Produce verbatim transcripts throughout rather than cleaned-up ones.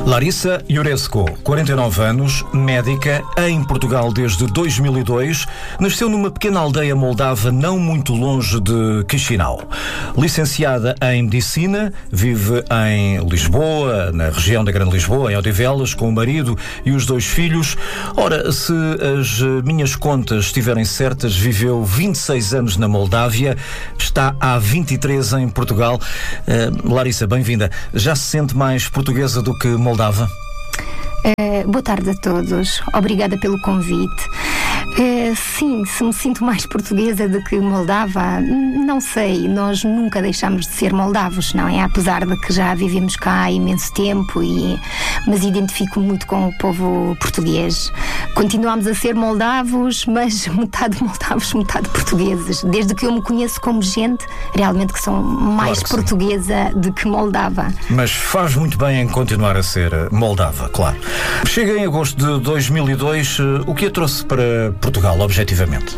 Larissa Iurescu, quarenta e nove anos, médica, em Portugal desde dois mil e dois, nasceu numa pequena aldeia moldava não muito longe de Chisinau. Licenciada em Medicina, vive em Lisboa, na região da Grande Lisboa, em Odivelas, com o marido e os dois filhos. Ora, se as minhas contas estiverem certas, viveu vinte e seis anos na Moldávia, está há vinte e três em Portugal. Uh, Larissa, bem-vinda. Já se sente mais portuguesa do que moldava? Uh, boa tarde a todos. Obrigada pelo convite. Uh, sim, se me sinto mais portuguesa do que moldava, não sei. Nós nunca deixamos de ser moldavos, não é? Apesar de que já vivemos cá há imenso tempo, e, mas identifico muito com o povo português. Continuamos a ser moldavos, mas metade moldavos, metade portugueses. Desde que eu me conheço como gente, realmente que sou mais claro que portuguesa sim. do que moldava. Mas faz muito bem em continuar a ser moldava, claro. Chega em agosto de dois mil e dois, o que a trouxe para Portugal, objetivamente?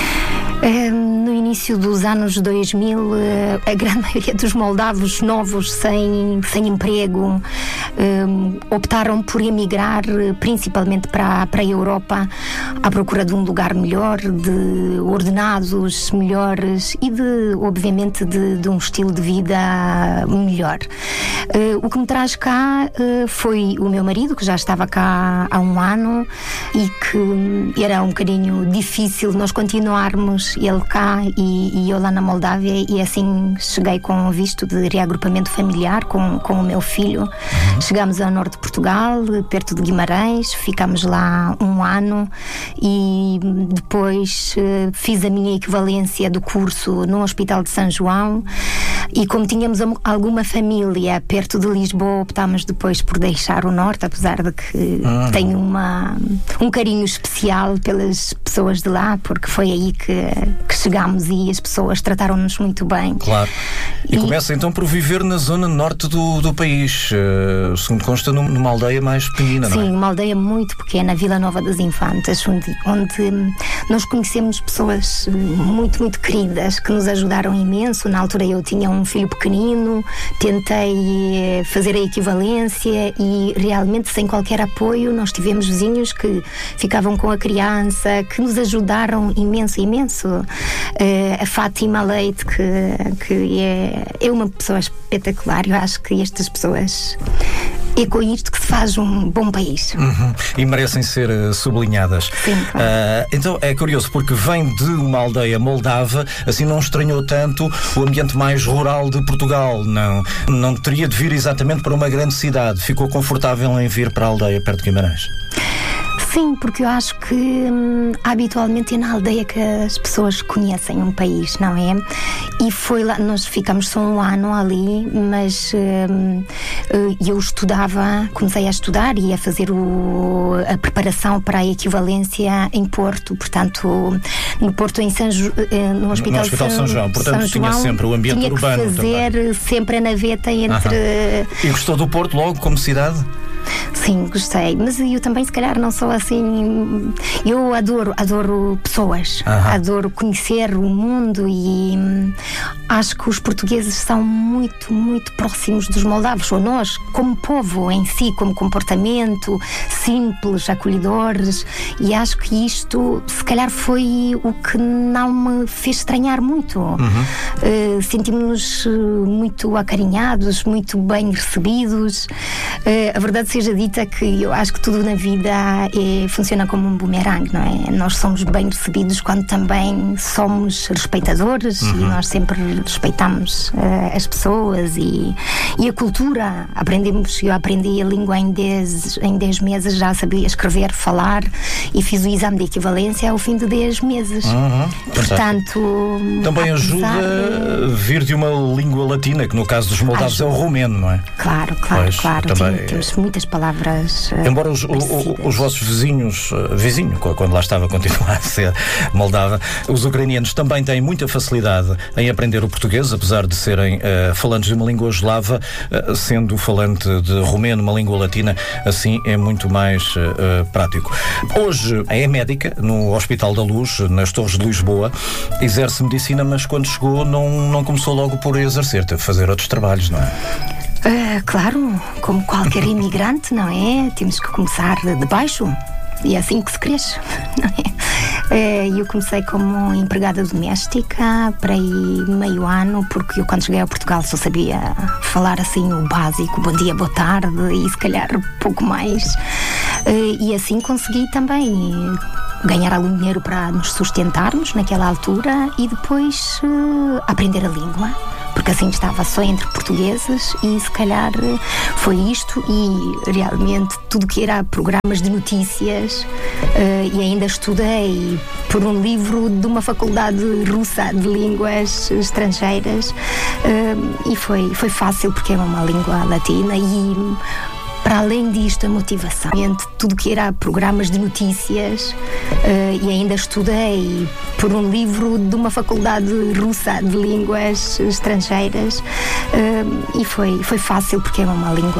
No início dos anos dois mil, a grande maioria dos moldavos novos, sem, sem emprego, um, optaram por emigrar, principalmente para, para a Europa, à procura de um lugar melhor, de ordenados melhores e, de, obviamente, de, de um estilo de vida melhor. Uh, o que me traz cá uh, foi o meu marido, que já estava cá há um ano, e que era um bocadinho difícil nós continuarmos, ele cá e, e eu lá na Moldávia, e assim cheguei com o visto de reagrupamento familiar com, com o meu filho. Uhum. Chegámos ao norte de Portugal, perto de Guimarães, ficámos lá um ano e depois uh, fiz a minha equivalência do curso no Hospital de São João, e como tínhamos alguma família perto de Lisboa, optámos depois por deixar o norte, apesar de que uhum. tenho uma, um carinho especial pelas pessoas de lá, porque foi aí que que chegámos e as pessoas trataram-nos muito bem. Claro. E, e começa então por viver na zona norte do, do país, uh, segundo consta, num, numa aldeia mais pequenina, Sim, não é? Sim, uma aldeia muito pequena, Vila Nova das Infantas, onde, onde nós conhecemos pessoas muito, muito queridas, que nos ajudaram imenso. Na altura eu tinha um filho pequenino, tentei fazer a equivalência e realmente sem qualquer apoio nós tivemos vizinhos que ficavam com a criança, que nos ajudaram imenso, imenso. Uh, a Fátima Leite, que, que é, é uma pessoa espetacular. Eu acho que estas pessoas, é com isto que se faz um bom país. Uhum. E merecem ser uh, sublinhadas. Sim, claro. Uh, então é curioso, porque vem de uma aldeia moldava, assim não estranhou tanto o ambiente mais rural de Portugal. Não, não teria de vir exatamente para uma grande cidade. Ficou confortável em vir para a aldeia perto de Guimarães? Sim, porque eu acho que hum, habitualmente é na aldeia que as pessoas conhecem um país, não é? E foi lá, nós ficamos só um ano ali, mas hum, eu estudava, comecei a estudar e a fazer o, a preparação para a equivalência em Porto, portanto, no Porto, em São, no Hospital, no Hospital de São, São João. Portanto, São tinha João, sempre o ambiente tinha urbano. Que fazer também. sempre a naveta entre. Aham. E gostou do Porto logo como cidade? Sim, gostei, mas eu também se calhar não sou assim, eu adoro, adoro pessoas, Aham. adoro conhecer o mundo e hum, acho que os portugueses são muito, muito próximos dos moldavos, ou nós, como povo em si, como comportamento, simples, acolhedores, e acho que isto se calhar foi o que não me fez estranhar muito. Uhum. Uh, sentimos-nos muito acarinhados, muito bem recebidos. Uh, a verdade seja dita que eu acho que tudo na vida é, funciona como um bumerangue, não é? Nós somos bem recebidos quando também somos respeitadores. Uhum. E nós sempre respeitamos uh, as pessoas e, e a cultura. Aprendemos, eu aprendi a língua em dez, em dez meses, já sabia escrever, falar, e fiz o exame de equivalência ao fim de dez meses. Uhum. Portanto, também apesar... ajuda vir de uma língua latina, que no caso dos moldavos ajuda. É o romeno, não é? Claro, claro, pois, claro. Também... Tem, temos muitas palavras. Uh, Embora os, o, o, os vossos vizinhos, uh, vizinho, quando lá estava, continua a ser moldava, os ucranianos também têm muita facilidade em aprender o português, apesar de serem uh, falantes de uma língua eslava, uh, sendo falante de romeno, uma língua latina, assim é muito mais uh, prático. Hoje é médica no Hospital da Luz, nas Torres de Lisboa, exerce medicina, mas quando chegou não, não começou logo por exercer, teve de fazer outros trabalhos, não é? Uh, claro, como qualquer imigrante, não é? Temos que começar de baixo e é assim que se cresce, não é? Uh, eu comecei como empregada doméstica para aí meio ano, porque eu quando cheguei a Portugal só sabia falar assim o básico, bom dia, boa tarde e se calhar pouco mais. Uh, e assim consegui também ganhar algum dinheiro para nos sustentarmos naquela altura e depois uh, aprender a língua, porque assim estava só entre portugueses e se calhar foi isto. E realmente tudo que era programas de notícias, uh, e ainda estudei por um livro de uma faculdade russa de línguas estrangeiras, uh, e foi, foi fácil porque é uma língua latina. E para além disto, a motivação, tudo que era programas de notícias, uh, e ainda estudei por um livro de uma faculdade russa de línguas estrangeiras, uh, e foi, foi fácil porque é uma língua